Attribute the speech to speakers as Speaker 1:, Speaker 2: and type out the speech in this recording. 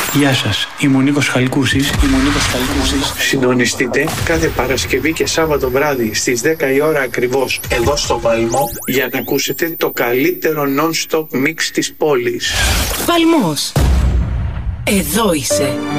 Speaker 1: Γεια σας, είμαι ο Νίκος Χαλκούσης. Συντονιστείτε κάθε Παρασκευή και Σάββατο βράδυ στις 10 η ώρα ακριβώς εδώ στο Παλμό για να ακούσετε το καλύτερο non-stop mix της πόλης.
Speaker 2: Παλμός. Εδώ είσαι.